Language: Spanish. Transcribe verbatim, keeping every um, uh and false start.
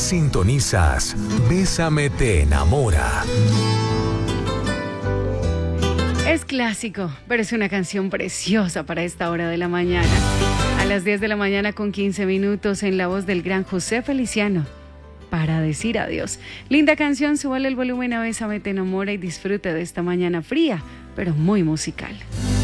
Sintonizas Bésame te enamora. Es clásico, pero es una canción preciosa para esta hora de la mañana. A las diez de la mañana con quince minutos en la voz del gran José Feliciano. Para decir adiós. Linda canción, súbale el volumen a Bésame te enamora y disfrute de esta mañana fría, pero muy musical.